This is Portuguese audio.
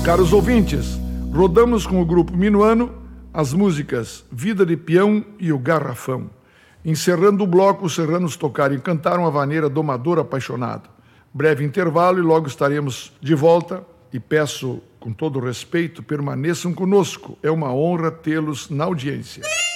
Caros ouvintes, rodamos com o grupo Minuano as músicas Vida de Peão e O Garrafão. Encerrando o bloco, os serranos tocaram e cantaram a vaneira Domador Apaixonado. Breve intervalo e logo estaremos de volta. E peço, com todo respeito, permaneçam conosco. É uma honra tê-los na audiência.